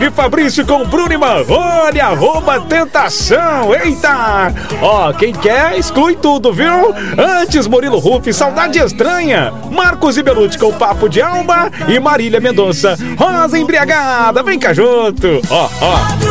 e Fabrício com Bruno e Marrone, @tentação. Eita! Ó, quem quer, exclui tudo, viu? Antes, Murilo Ruff, Saudade Estranha. Marcos e Belucci com Papo de Alma e Marília Mendonça, Rosa Embriagada. Vem cá junto. Ó.